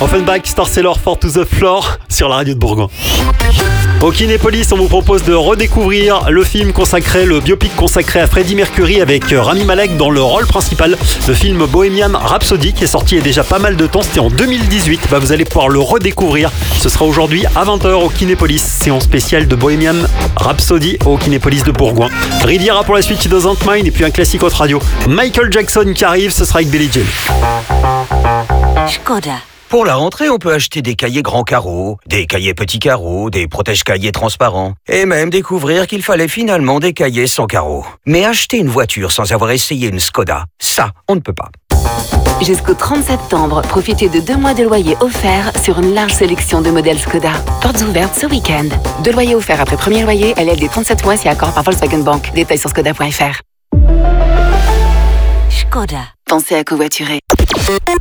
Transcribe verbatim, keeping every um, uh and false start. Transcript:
Offenbach, Star Sailor, Four to the Floor sur la radio de Bourgoin. Au Kinépolis, on vous propose de redécouvrir le film consacré, le biopic consacré à Freddie Mercury avec Rami Malek dans le rôle principal. Le film Bohemian Rhapsody qui est sorti il y a déjà pas mal de temps, c'était en deux mille dix-huit. Bah, vous allez pouvoir le redécouvrir. Ce sera aujourd'hui à vingt heures au Kinépolis. Séance spéciale de Bohemian Rhapsody au Kinépolis de Bourgoin. Riviera pour la suite, She Doesn't Mind, et puis un classique autre radio. Michael Jackson qui arrive, ce sera avec Billie Jean. Skoda. Pour la rentrée, on peut acheter des cahiers grands carreaux, des cahiers petits carreaux, des protège-cahiers transparents, et même découvrir qu'il fallait finalement des cahiers sans carreaux. Mais acheter une voiture sans avoir essayé une Skoda, ça, on ne peut pas. Jusqu'au trente septembre, profitez de deux mois de loyer offert sur une large sélection de modèles Skoda. Portes ouvertes ce week-end. Deux loyers offerts après premier loyer, à l'aide des trente-sept mois si accord par Volkswagen Bank. Détails sur skoda point f r. Skoda. Pensez à covoiturer.